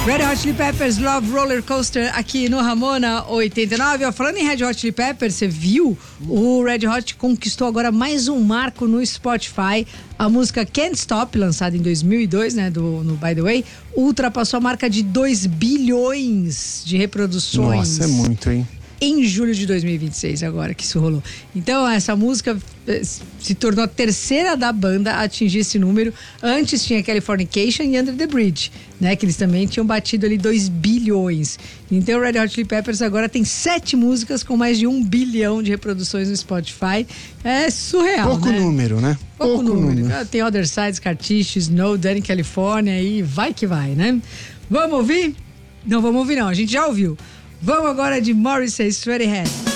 Red Hot Chili Peppers, Love Roller Coaster, aqui no Ramona 89. Ó, falando em Red Hot Chili Peppers, você viu? O Red Hot conquistou agora mais um marco no Spotify. A música Can't Stop, lançada em 2002, né, no By The Way, ultrapassou a marca de 2 bilhões de reproduções. Nossa, é muito, hein? Em julho de 2026, agora que isso rolou. Então, essa música se tornou a terceira da banda a atingir esse número. Antes tinha Californication e Under the Bridge, né? Que eles também tinham batido ali 2 bilhões. Então, o Red Hot Chili Peppers agora tem 7 músicas com mais de 1 bilhão de reproduções no Spotify. É surreal, Pouco número, né? Pouco número. Tem Other Sides, Cartiche, Snow, Danny California e vai que vai, né? Vamos ouvir? Não vamos ouvir não, a gente já ouviu. Vamos agora de Morrissey, Straight Ahead.